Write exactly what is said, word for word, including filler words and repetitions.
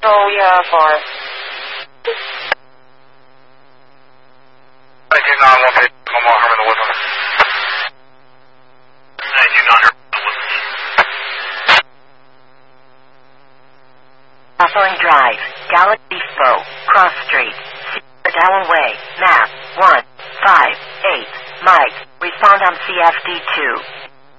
Oh, yeah, far. nineteen nine one eight, Lamar Herman, the Woodland. nineteen nine Herman, the Woodland. Hawthorne Drive, Gallup Depot, Cross Street, Dowell Way, map one five eight. Mike, respond on C F D two.